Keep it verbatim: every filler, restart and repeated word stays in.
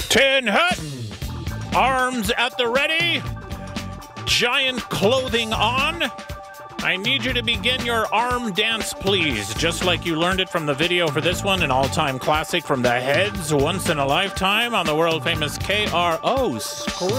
Tin Hut, arms at the ready, giant clothing on. I need you to begin your arm dance, please, just like you learned it from the video for this one, an all-time classic from the Heads, Once in a Lifetime on the world-famous K R O. Screw